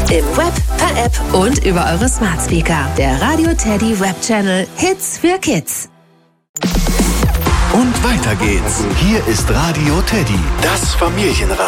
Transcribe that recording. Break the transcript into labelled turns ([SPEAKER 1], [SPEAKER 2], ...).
[SPEAKER 1] Im Web, per App und über eure Smart Speaker. Der Radio Teddy Web Channel Hits für Kids.
[SPEAKER 2] Und weiter geht's. Hier ist Radio Teddy, das Familienradio.